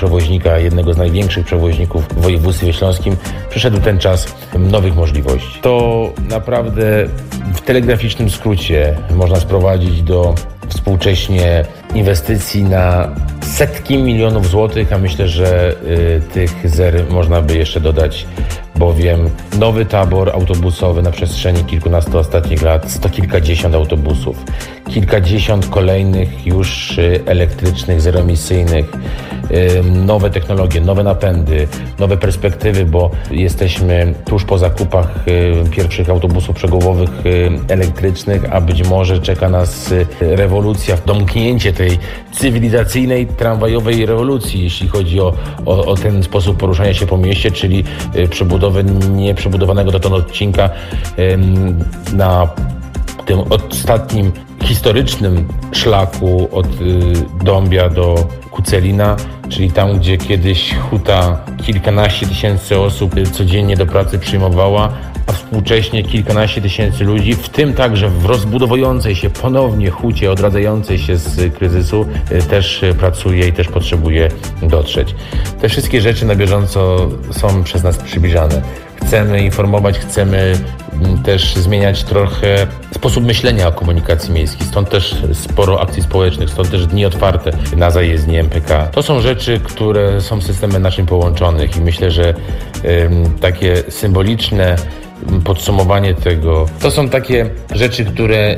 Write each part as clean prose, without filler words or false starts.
przewoźnika, jednego z największych przewoźników w województwie śląskim, przyszedł ten czas nowych możliwości. To naprawdę w telegraficznym skrócie można sprowadzić do współcześnie inwestycji na setki milionów złotych, a myślę, że tych zer można by jeszcze dodać, bowiem nowy tabor autobusowy na przestrzeni kilkunastu ostatnich lat, sto kilkadziesiąt autobusów, kilkadziesiąt kolejnych już elektrycznych, zeroemisyjnych, nowe technologie, nowe napędy, nowe perspektywy, bo jesteśmy tuż po zakupach pierwszych autobusów przegubowych elektrycznych, a być może czeka nas rewolucja, domknięcie tej cywilizacyjnej, tramwajowej rewolucji, jeśli chodzi o ten sposób poruszania się po mieście, czyli przebudowę nieprzebudowanego dotąd odcinka na tym ostatnim historycznym szlaku od Dąbia do Kucelina, czyli tam, gdzie kiedyś huta kilkanaście tysięcy osób codziennie do pracy przyjmowała, a współcześnie kilkanaście tysięcy ludzi, w tym także w rozbudowującej się ponownie hucie, odradzającej się z kryzysu, też pracuje i też potrzebuje dotrzeć. Te wszystkie rzeczy na bieżąco są przez nas przybliżane. Chcemy informować, chcemy też zmieniać trochę sposób myślenia o komunikacji miejskiej. Stąd też sporo akcji społecznych, stąd też dni otwarte na zajezdni MPK. To są rzeczy, które są systemem naszym połączonych i myślę, że takie symboliczne podsumowanie tego, to są takie rzeczy, które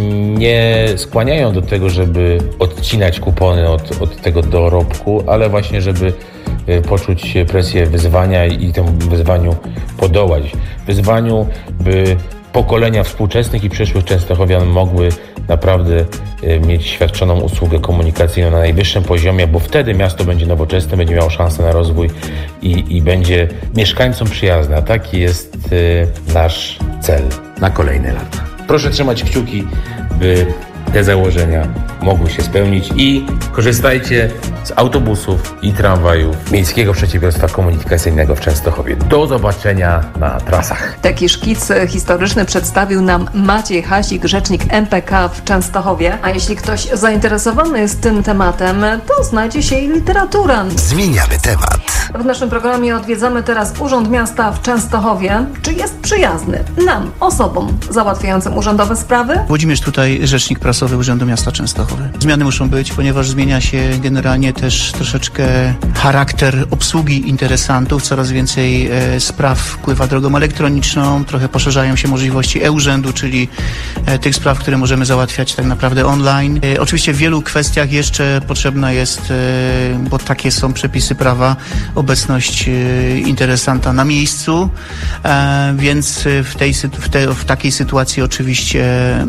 nie skłaniają do tego, żeby odcinać kupony od tego dorobku, ale właśnie, żeby poczuć presję wyzwania i temu wyzwaniu podołać. Wyzwaniu, by pokolenia współczesnych i przyszłych częstochowian mogły naprawdę mieć świadczoną usługę komunikacyjną na najwyższym poziomie, bo wtedy miasto będzie nowoczesne, będzie miało szansę na rozwój i będzie mieszkańcom przyjazne. A taki jest nasz cel na kolejne lata. Proszę trzymać kciuki, by te założenia mogły się spełnić i korzystajcie z autobusów i tramwajów Miejskiego Przedsiębiorstwa Komunikacyjnego w Częstochowie. Do zobaczenia na trasach. Taki szkic historyczny przedstawił nam Maciej Hasik, rzecznik MPK w Częstochowie. A jeśli ktoś zainteresowany jest tym tematem, to znajdzie się i literatura. Zmieniamy temat. W naszym programie odwiedzamy teraz Urząd Miasta w Częstochowie. Czy jest przyjazny nam, osobom załatwiającym urzędowe sprawy? Włodzimierz tutaj, rzecznik prasowy Urzędu Miasta Częstochowy. Zmiany muszą być, ponieważ zmienia się generalnie też troszeczkę charakter obsługi interesantów. Coraz więcej spraw wpływa drogą elektroniczną, trochę poszerzają się możliwości e-urzędu, czyli tych spraw, które możemy załatwiać tak naprawdę online. Oczywiście w wielu kwestiach jeszcze potrzebna jest, bo takie są przepisy prawa, obecność interesanta na miejscu, więc w takiej sytuacji oczywiście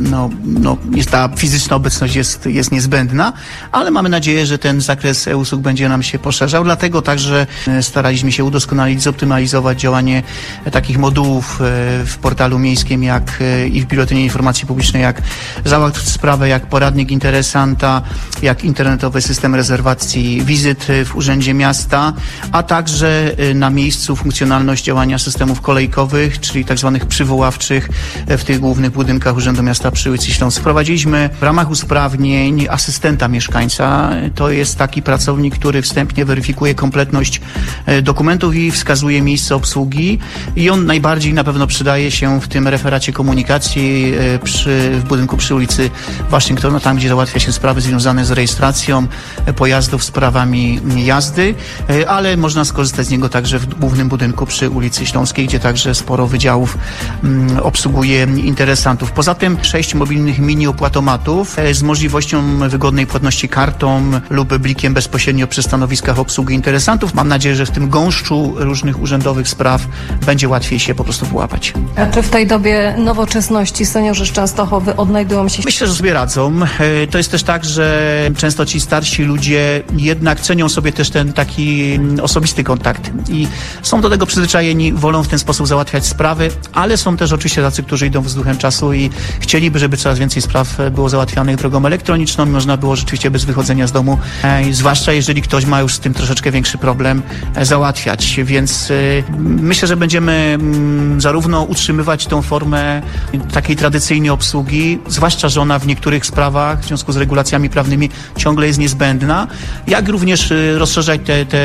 jest ta fizyczna obecność jest niezbędna, ale mamy nadzieję, że ten zakres e-usług będzie nam się poszerzał, dlatego także staraliśmy się udoskonalić, zoptymalizować działanie takich modułów w portalu miejskim i w Biuletynie Informacji Publicznej, jak załatw sprawę, jak poradnik interesanta, jak internetowy system rezerwacji wizyt w Urzędzie Miasta, a także na miejscu funkcjonalność działania systemów kolejkowych, czyli tak zwanych przywoławczych w tych głównych budynkach Urzędu Miasta przy ulicy Śląskiej. Wprowadziliśmy w ramach usprawnień asystenta mieszkańca. To jest taki pracownik, który wstępnie weryfikuje kompletność dokumentów i wskazuje miejsce obsługi i on najbardziej na pewno przydaje się w tym referacie komunikacji w budynku przy ulicy Waszyngtona, tam gdzie załatwia się sprawy związane z rejestracją pojazdów, sprawami jazdy, ale można skorzystać z niego także w głównym budynku przy ulicy Śląskiej, gdzie także sporo wydziałów obsługuje interesantów. Poza tym 6 mobilnych mini opłatomatów z możliwością wygodnej płatności kartą lub blikiem bezpośrednio przy stanowiskach obsługi interesantów. Mam nadzieję, że w tym gąszczu różnych urzędowych spraw będzie łatwiej się po prostu wyłapać. A czy w tej dobie nowoczesności seniorzy z Częstochowy odnajdują się? Myślę, że sobie radzą. To jest też tak, że często ci starsi ludzie jednak cenią sobie też ten taki osobisty kontakt i są do tego przyzwyczajeni, wolą w ten sposób załatwiać sprawy, ale są też oczywiście tacy, którzy idą wzduchem czasu i chcieliby, żeby coraz więcej spraw było załatwianych drogą elektroniczną. Można było rzeczywiście bez wychodzenia z domu, zwłaszcza jeżeli ktoś ma już z tym troszeczkę większy problem, załatwiać. Więc myślę, że będziemy zarówno utrzymywać tą formę takiej tradycyjnej obsługi, zwłaszcza, że ona w niektórych sprawach w związku z regulacjami prawnymi ciągle jest niezbędna, jak również rozszerzać te